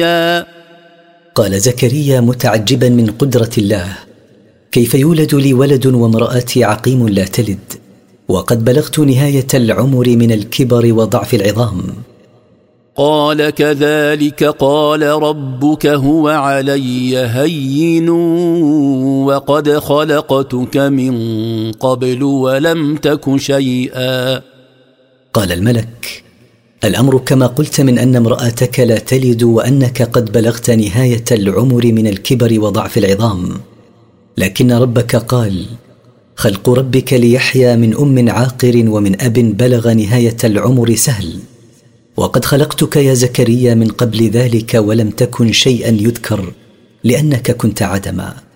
قال زكريا متعجبا من قدرة الله: كيف يولد لي ولد وامرأتي عقيم لا تلد وقد بلغت نهاية العمر من الكبر وضعف العظام؟ قال كذلك قال ربك هو علي هين وقد خلقتك من قبل ولم تك شيئا. قال الملك: الأمر كما قلت، من أن امرأتك لا تلد وأنك قد بلغت نهاية العمر من الكبر وضعف العظام، لكن ربك قال: خلق ربك ليحيى من أم عاقر ومن أب بلغ نهاية العمر سهل، وقد خلقتك يا زكريا من قبل ذلك ولم تكن شيئا يذكر لأنك كنت عدما.